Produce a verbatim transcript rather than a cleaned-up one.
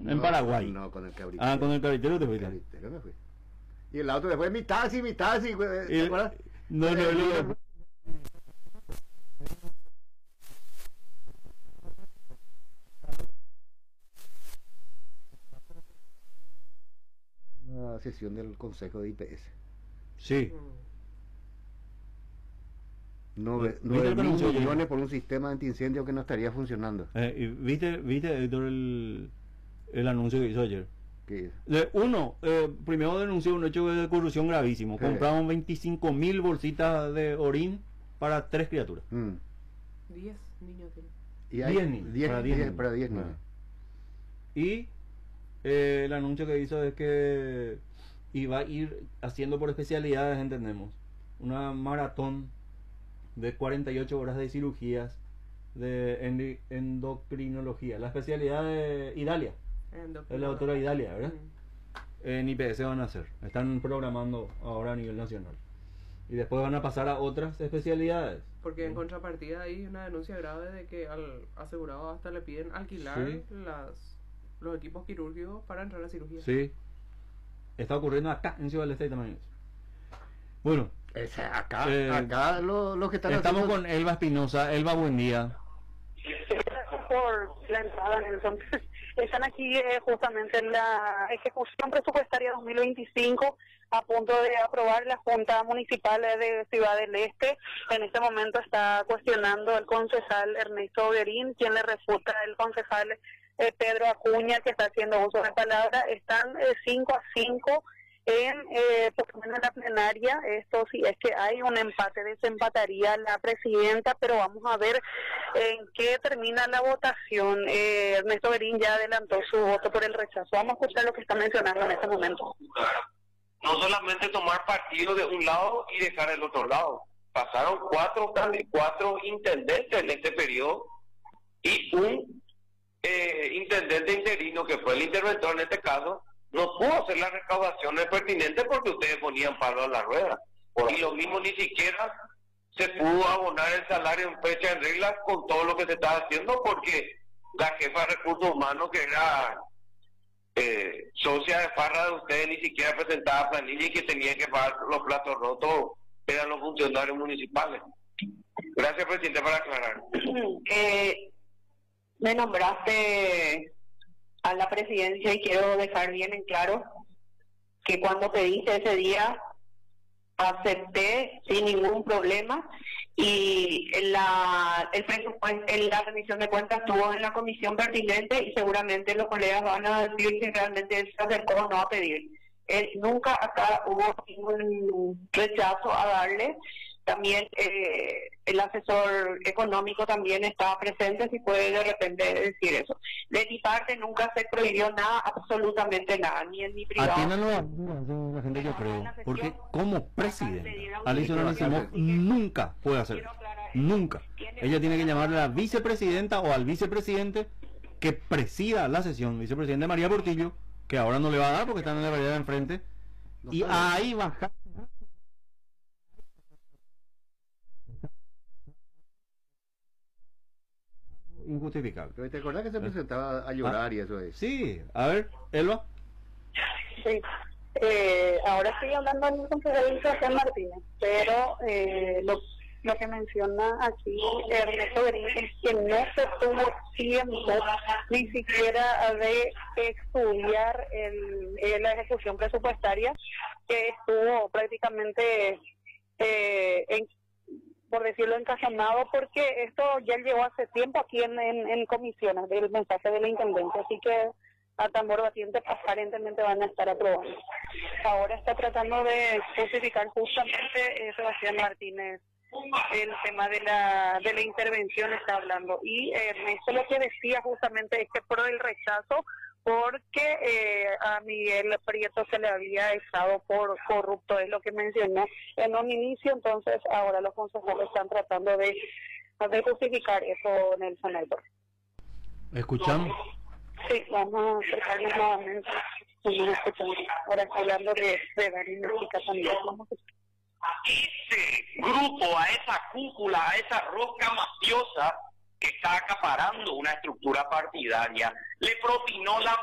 en Paraguay. No, con el cabritero. Ah, con el cabritero te fuiste. El cabritero me fui. Y el auto después, mi taxi, mi taxi, ¿te El- acuerdas? No, no, no. Una sesión del Consejo de I P S. Sí. Nueve ¿Viste el mil anuncio que- millones por un sistema antiincendio que no estaría funcionando. Eh, y ¿Viste, viste Héctor, el, el anuncio que hizo ayer? ¿Qué? De, uno, eh, primero denunció un hecho de corrupción gravísimo. Sí. Compraron veinticinco mil bolsitas de orín para tres criaturas. Mm. diez niños tienen. Y hay Diez niños, diez, para diez diez, niños. para diez Ah. niños. Y eh, el anuncio que hizo es que iba a ir haciendo por especialidades, entendemos, una maratón de cuarenta y ocho horas de cirugías de endi- endocrinología, la especialidad de Idalia, es la doctora Idalia, ¿verdad? Mm. En I P S van a hacer, están programando ahora a nivel nacional y después van a pasar a otras especialidades. Porque en contrapartida hay una denuncia grave de que al asegurado hasta le piden alquilar Sí. las los equipos quirúrgicos para entrar a cirugía. Sí, está ocurriendo acá en Ciudad del Este también. Bueno, O sea, acá, Eh, acá lo, lo que están estamos haciendo... con Elba Espinosa. Elba, buen día. Gracias por la entrada, Nelson. Están aquí eh, justamente en la ejecución presupuestaria dos mil veinticinco, a punto de aprobar la Junta Municipal de Ciudad del Este. En este momento está cuestionando el concejal Ernesto Guerín, quien le refuta el concejal eh, Pedro Acuña, que está haciendo uso de palabra. Están eh, cinco a cinco en, eh, por lo menos en la plenaria. Esto si es que hay un empate, desempataría la presidenta, pero vamos a ver en qué termina la votación. Eh, Ernesto Berín ya adelantó su voto por el rechazo. Vamos a escuchar lo que está mencionando en este momento. No solamente tomar partido de un lado y dejar el otro lado. Pasaron cuatro, cuatro intendentes en este periodo y un eh, intendente interino, que fue el interventor en este caso, no pudo hacer las recaudaciones pertinentes porque ustedes ponían palo a la rueda. Y lo mismo, ni siquiera se pudo abonar el salario en fecha en regla con todo lo que se estaba haciendo, porque la jefa de recursos humanos, que era eh, socia de farra de ustedes, ni siquiera presentaba planilla, y que tenía que pagar los platos rotos eran los funcionarios municipales. Gracias, presidente, por aclarar. Eh, me nombraste a la presidencia y quiero dejar bien en claro que cuando pediste ese día acepté sin ningún problema, y la el presupuesto, en la rendición de cuentas estuvo en la comisión pertinente, y seguramente los colegas van a decir si realmente él se acercó o no a pedir. Él, nunca acá hubo ningún rechazo a darle. También eh, el asesor económico también estaba presente, si puede de repente decir eso. De mi parte nunca se prohibió nada, absolutamente nada, ni en mi privado. Atiéndanlo a la gente, yo creo, porque como presidente Alicia Anisimov nunca puede hacer eso, nunca. Ella tiene que llamarle a la vicepresidenta o al vicepresidente que presida la sesión, vicepresidente María Portillo, que ahora no le va a dar porque está en la vereda de enfrente, No y sabe. ahí baja. Injustificable. Pero ¿te acordás que se presentaba a llorar y eso es? Sí, a ver, Elba. Sí. Eh, ahora estoy hablando del consejero Sebastián Martínez, pero eh, lo, lo que menciona aquí Ernesto Berín es que no se tuvo tiempo ni siquiera de estudiar el, eh, la ejecución presupuestaria, que estuvo prácticamente eh, en, por decirlo, encajonado, porque esto ya llegó hace tiempo aquí en, en, en comisiones del mensaje de la intendencia, así que a tambor batiente aparentemente van a estar aprobando. Ahora está tratando de justificar justamente eh, Sebastián Martínez el tema de la de la intervención, está hablando, y eh, Ernesto lo que decía justamente es que por el rechazo, porque eh, a Miguel Prieto se le había echado por corrupto, es lo que mencionó en un inicio. Entonces ahora los consejeros están tratando de, de justificar eso, Nelson Héctor. Escuchamos. Sí, vamos a acercarnos nuevamente. Vamos a escuchar. Ahora está hablando de, de Dani México también. Vamos a escuchar. A ese grupo, a esa cúpula, a esa rosca mafiosa que está acaparando una estructura partidaria, le propinó la